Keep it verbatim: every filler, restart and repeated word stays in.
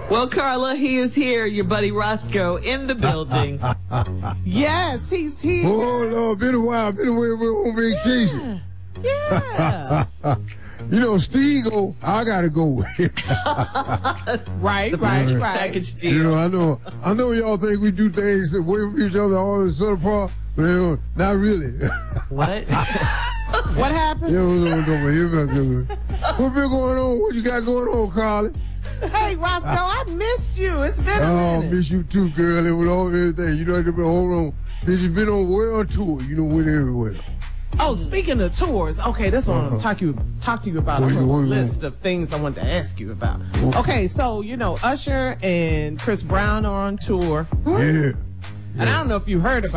Well, Carla, he is here, your buddy Roscoe, in the building. Yes, he's here. Oh, Lord, been a while. Been away on vacation. Yeah. yeah. You know, Steve go, I gotta go. right, right, right. Package deal. You know, I know, I know y'all think we do things that away from each other all this other part, but you know, not really. What? What happened? Yeah, what's on, what been going on? What you got going on, Carly? Hey, Roscoe, I missed you. It's been a Oh, minute. miss you too, girl. It was all everything. You know, you been hold on. Bitch, you been on world tour. You know, went everywhere. Oh, speaking of tours, okay, that's what I want Uh-huh. to talk you talk to you about. What a you- little what you list want? of things I want to ask you about. What? Okay, so you know Usher and Chris Brown are on tour, Yeah. and I don't know if you heard about.